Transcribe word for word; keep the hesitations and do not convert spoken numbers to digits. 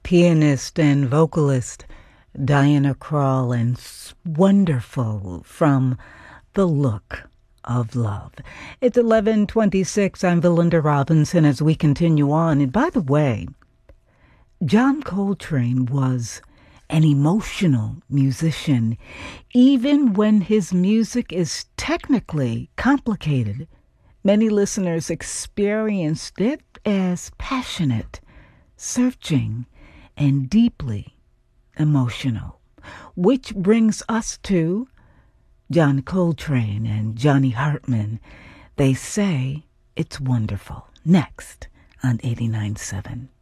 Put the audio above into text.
pianist and vocalist Diana Krall, and Wonderful from The Look of Love. It's eleven twenty-six. I'm Belinda Robinson as we continue on. And by the way, John Coltrane was an emotional musician, even when his music is technically complicated. Many listeners experienced it as passionate, searching, and deeply emotional. Which brings us to John Coltrane and Johnny Hartman. They say it's wonderful. Next on eighty-nine point seven.